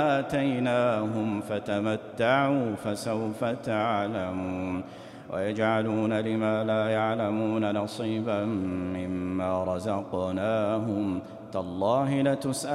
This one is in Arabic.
آتيناهم فتمتعوا فسوف تعلمون ويجعلون لما لا يعلمون نصيبا مما رزقناهم تالله لتسألن